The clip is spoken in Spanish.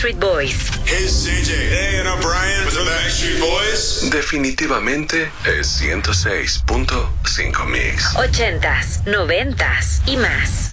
Backstreet Boys. Hey, it's CJ. Hey, and I'm Brian with the Backstreet Boys. Definitivamente es 106.5 Mix. 80s, 90s y más.